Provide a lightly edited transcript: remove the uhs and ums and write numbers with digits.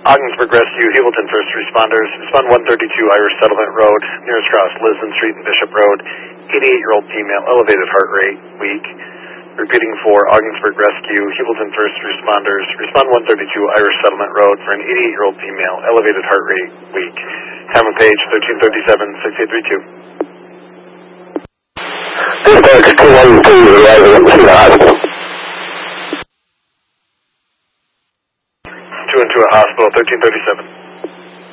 Ogdensburg Rescue, Hewelton First Responders, respond 132 Irish Settlement Road, nearest cross, Lisbon Street and Bishop Road, 88-year-old female, elevated heart rate, weak. Repeating for Ogdensburg Rescue, Hewelton First Responders, respond 132 Irish Settlement Road for an 88-year-old female, elevated heart rate, weak. Time of page 1337-6832. Dispatch 212, arriving at the hospital. 212 at hospital, 1337.